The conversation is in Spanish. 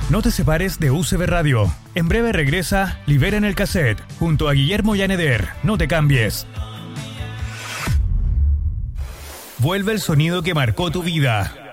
No te separes de UCB Radio. En breve regresa Liberen el Cassette, junto a Guillermo Yaneder. No te cambies. Vuelve el sonido que marcó tu vida.